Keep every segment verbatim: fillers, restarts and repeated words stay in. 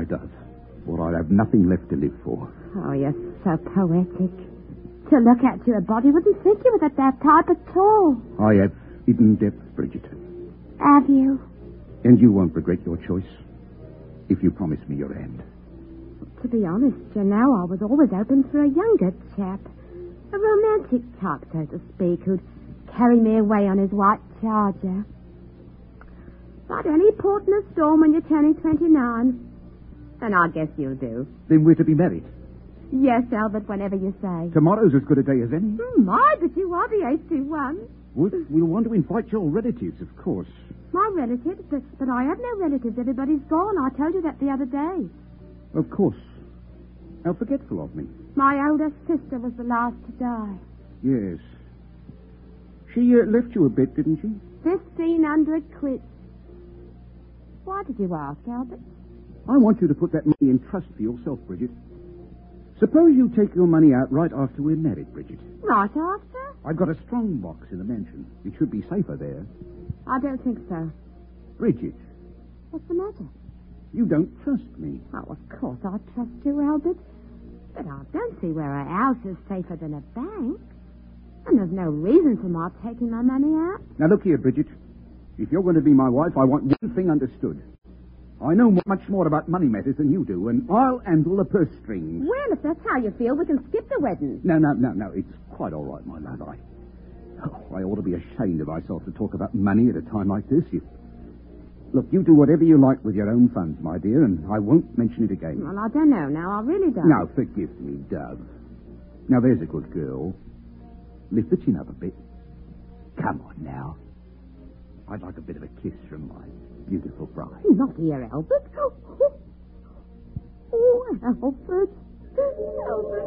die, Dove, or I'll have nothing left to live for. Oh, you're so poetic. To look at you, a body wouldn't think you were that that type at all. I have hidden depths, Bridget. Have you? And you won't regret your choice if you promise me your hand. To be honest, you know, I was always open for a younger chap. A romantic type, so to speak, who'd carry me away on his white charger. But any port in a storm when you're turning twenty-nine. And I guess you'll do. Then we're to be married. Yes, Albert, whenever you say. Tomorrow's as good a day as any. Hmm, my, but you are the ace two one. We'll, we'll want to invite your relatives, of course. My relatives? But, but I have no relatives. Everybody's gone. I told you that the other day. Of course. How forgetful of me. My older sister was the last to die. Yes. She uh, left you a bit, didn't she? Fifteen hundred quid. Why did you ask, Albert? I want you to put that money in trust for yourself, Bridget. Suppose you take your money out right after we're married, Bridget. Right after? I've got a strong box in the mansion. It should be safer there. I don't think so. Bridget. What's the matter? You don't trust me. Oh, of course I trust you, Albert. But I don't see where a house is safer than a bank. And there's no reason for my taking my money out. Now, look here, Bridget. If you're going to be my wife, I want one thing understood. I know much more about money matters than you do, and I'll handle the purse strings. Well, if that's how you feel, we can skip the wedding. No, no, no, no. It's quite all right, my love. I, oh, I ought to be ashamed of myself to talk about money at a time like this. You, look, you do whatever you like with your own funds, my dear, and I won't mention it again. Well, I don't know now. I really don't. Now, forgive me, Dove. Now, there's a good girl. Lift the chin up a bit. Come on, now. I'd like a bit of a kiss from my beautiful bride. Not here, Albert. Oh, oh Albert. Albert.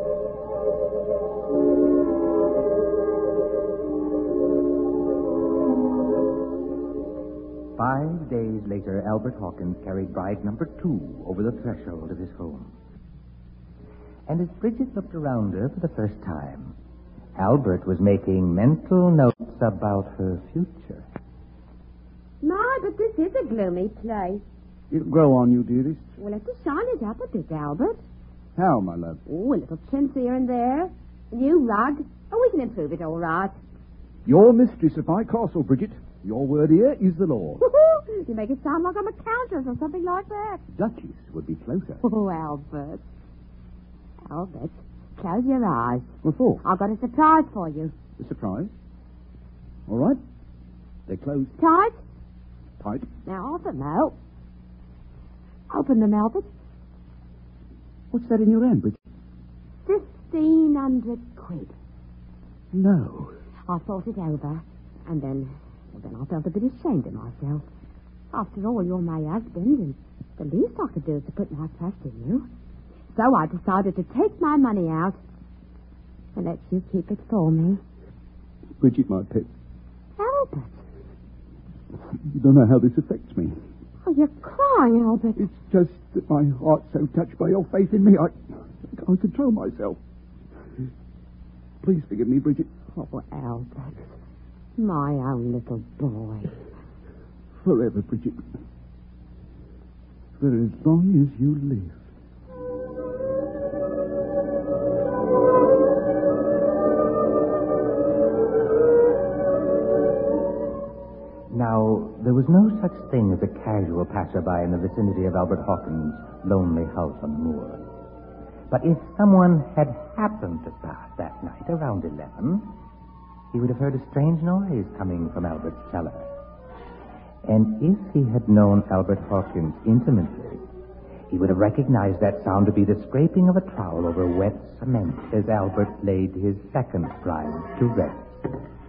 Five days later, Albert Hawkins carried bride number two over the threshold of his home. And as Bridget looked around her for the first time, Albert was making mental notes about her future. My, but this is a gloomy place. It'll grow on you, dearest. We'll have to shine it up a bit, Albert. How, my love? Oh, a little chintz here and there. A new rug. Oh, we can improve it all right. You're mistress of my castle, Bridget. Your word here is the law. You make it sound like I'm a countess or something like that. Duchess would be closer. Oh, Albert. Albert, close your eyes. What for? I've got a surprise for you. A surprise? All right. They're closed. Tight? Tight. Now off them out. Open them, Albert. What's that in your hand, Bridget? Fifteen hundred quid. No. I thought it over, and then, well, then I felt a bit ashamed of myself. After all, you're my husband, and the least I could do is to put my trust in you. So I decided to take my money out and let you keep it for me. Bridget, my pet. Albert. You don't know how this affects me. Oh, you're crying, Albert. It's just that my heart's so touched by your faith in me, I, I can't control myself. Please forgive me, Bridget. Oh, Albert. My own little boy. Forever, Bridget. For as long as you live. Now, there was no such thing as a casual passerby in the vicinity of Albert Hawkins' lonely house on the moor. But if someone had happened to pass that night around eleven, he would have heard a strange noise coming from Albert's cellar. And if he had known Albert Hawkins intimately, he would have recognized that sound to be the scraping of a trowel over wet cement as Albert laid his second bride to rest.